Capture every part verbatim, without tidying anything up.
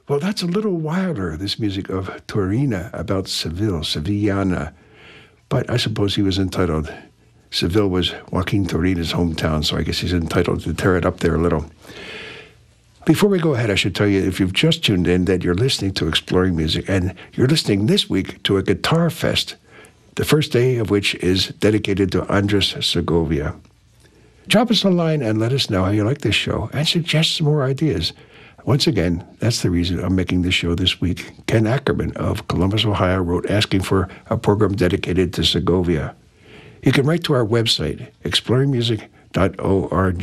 Well, that's a little wilder, this music of Torina about Seville, Sevillana. But I suppose he was entitled. Seville was Joaquin Torina's hometown, so I guess he's entitled to tear it up there a little. Before we go ahead, I should tell you, if you've just tuned in, that you're listening to Exploring Music, and you're listening this week to a Guitar Fest, the first day of which is dedicated to Andres Segovia. Drop us a line and let us know how you like this show, and suggest some more ideas. Once again, that's the reason I'm making this show this week. Ken Ackerman of Columbus, Ohio, wrote asking for a program dedicated to Segovia. You can write to our website, exploring music dot org.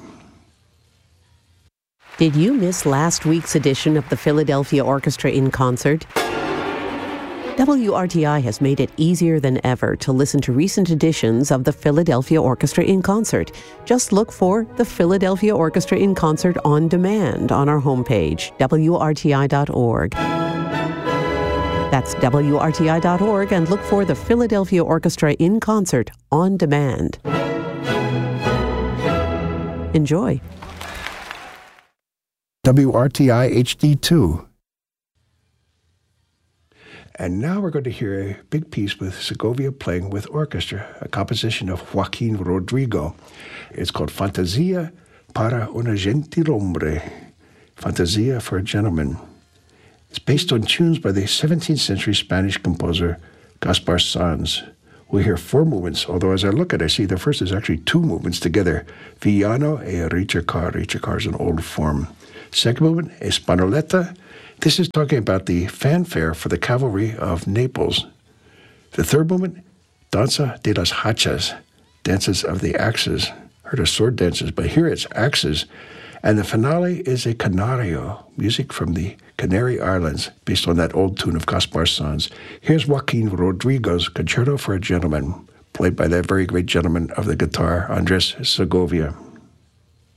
Did you miss last week's edition of the Philadelphia Orchestra in Concert? W R T I has made it easier than ever to listen to recent editions of the Philadelphia Orchestra in Concert. Just look for the Philadelphia Orchestra in Concert on demand on our homepage, W R T I dot org. That's W R T I dot org, and look for the Philadelphia Orchestra in Concert on demand. Enjoy. W R T I H D two. And now we're going to hear a big piece with Segovia playing with orchestra, a composition of Joaquin Rodrigo. It's called Fantasia para un gentilhombre, Fantasia for a Gentleman. It's based on tunes by the seventeenth century Spanish composer Gaspar Sanz. We hear four movements, although as I look at it, I see the first is actually two movements together. Villano e ricercar. Ricercar is an old form. Second movement, Espanoletta. This is talking about the fanfare for the cavalry of Naples. The third movement, Danza de las Hachas, dances of the axes. Heard of sword dances, but here it's axes. And the finale is a canario, music from the Canary Islands, based on that old tune of Gaspar Sanz. Here's Joaquin Rodrigo's Concerto for a Gentleman, played by that very great gentleman of the guitar, Andres Segovia.